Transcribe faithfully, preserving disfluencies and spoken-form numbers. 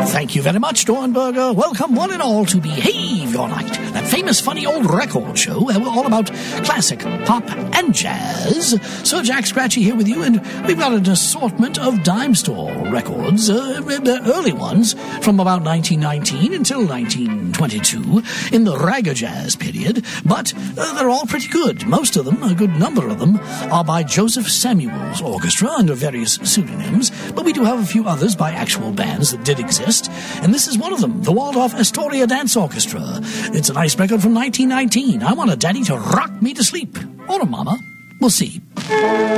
Thank you very much, Dornberger. Welcome one and all to Behave Your Night, that famous funny old record show where we're all about classic, pop, and jazz. Sir Jack Scratchy here with you, and we've got an assortment of dime store records, uh, early ones from about nineteen nineteen until nineteen twenty-two in the ragga jazz period, but uh, they're all pretty good. Most of them, a good number of them, are by Joseph Samuel's orchestra under various pseudonyms, but we do have a few others by actual bands that did exist, and this is one of them, the Waldorf Astoria Dance Orchestra. It's a nice record from nineteen nineteen. I want a daddy to rock me to sleep. Or a mama. We'll see.